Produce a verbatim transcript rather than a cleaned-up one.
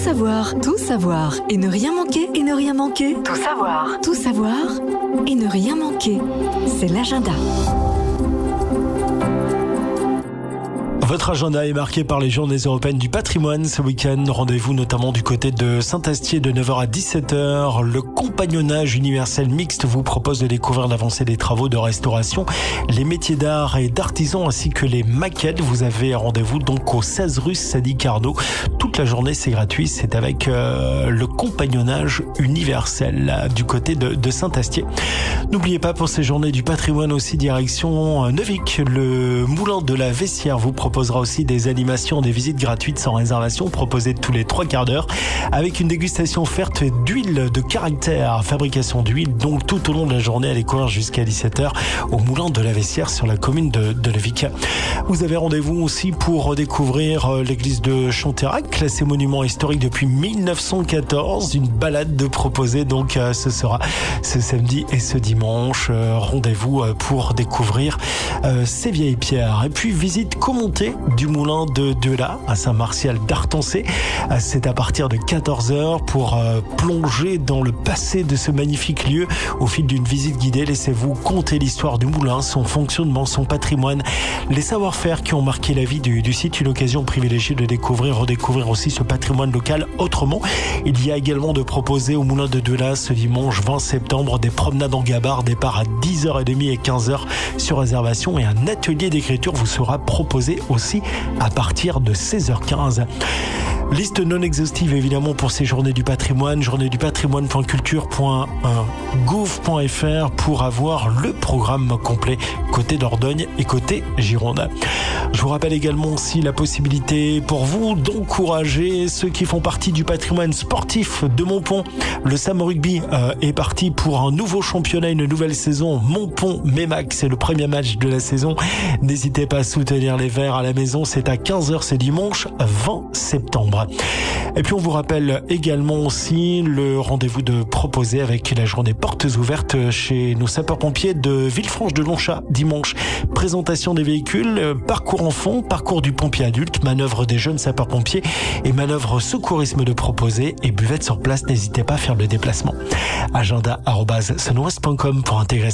savoir, tout savoir et ne rien manquer, et ne rien manquer. Tout savoir, tout savoir et ne rien manquer. C'est l'agenda. Votre agenda est marqué par les journées européennes du patrimoine ce week-end. Rendez-vous notamment du côté de Saint-Astier de neuf heures à dix-sept heures. Le compagnonnage universel mixte vous propose de découvrir l'avancée des travaux de restauration, les métiers d'art et d'artisans ainsi que les maquettes. Vous avez rendez-vous donc au seize rue Sadi Carnot. Toute la journée, c'est gratuit. C'est avec euh, le compagnonnage universel là, du côté de, de Saint-Astier. N'oubliez pas pour ces journées du patrimoine aussi direction euh, Neuvic. Le moulin de la Vessière vous propose proposera aussi des animations, des visites gratuites sans réservation proposées tous les trois quarts d'heure avec une dégustation offerte d'huile de caractère, fabrication d'huile donc tout au long de la journée à découvrir jusqu'à dix-sept heures au moulin de la Vessière sur la commune de, de Neuvic. Vous avez rendez-vous aussi pour découvrir l'église de Chantérac, classée monument historique depuis mille neuf cent quatorze. Une balade de proposer donc ce sera ce samedi et ce dimanche. Rendez-vous pour découvrir ces vieilles pierres. Et puis visite commentée du moulin de Deula à Saint-Martial d'Artancé. C'est à partir de quatorze heures pour euh, plonger dans le passé de ce magnifique lieu. Au fil d'une visite guidée, laissez-vous conter l'histoire du moulin, son fonctionnement, son patrimoine, les savoir-faire qui ont marqué la vie du, du site. Une occasion privilégiée de découvrir, redécouvrir aussi ce patrimoine local autrement. Il y a également de proposer au moulin de Deula ce dimanche vingt septembre des promenades en gabarre, départ à dix heures trente et quinze heures sur réservation et un atelier d'écriture vous sera proposé aussi à partir de seize heures quinze. Liste non exhaustive évidemment pour ces journées du patrimoine, journée du patrimoine point culture point gouv point fr pour avoir le programme complet côté Dordogne et côté Gironde. Je vous rappelle également aussi la possibilité pour vous d'encourager ceux qui font partie du patrimoine sportif de Montpont. Le Sam Rugby euh, est parti pour un nouveau championnat, une nouvelle saison. Montpont-Mémac, c'est le premier match de la saison. N'hésitez pas à soutenir les Verts à la maison, c'est à quinze heures, c'est dimanche vingt septembre. Et puis on vous rappelle également aussi le rendez-vous de proposer avec la journée portes ouvertes chez nos sapeurs-pompiers de Villefranche-de-Lonchat dimanche. Présentation des véhicules, parcours enfants, parcours du pompier adulte, manœuvre des jeunes sapeurs-pompiers et manœuvre secourisme de proposer et buvette sur place. N'hésitez pas à faire le déplacement. agenda arobase sunwest point com pour intégrer